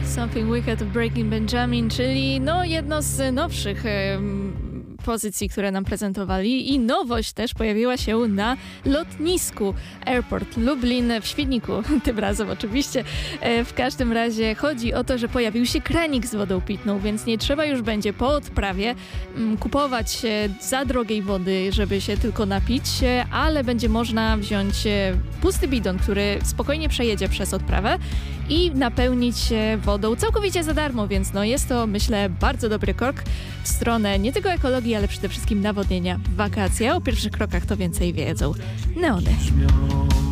Something Wicked of Breaking Benjamin, czyli jedno z nowszych pozycji, które nam prezentowali i nowość też pojawiła się na lotnisku Airport Lublin w Świdniku, tym razem oczywiście. W każdym razie chodzi o to, że pojawił się kranik z wodą pitną, więc nie trzeba już będzie po odprawie kupować za drogiej wody, żeby się tylko napić, ale będzie można wziąć pusty bidon, który spokojnie przejedzie przez odprawę i napełnić się wodą całkowicie za darmo, więc jest to, myślę, bardzo dobry krok w stronę nie tylko ekologii, ale przede wszystkim nawodnienia w wakacje. O pierwszych krokach to więcej wiedzą Neony.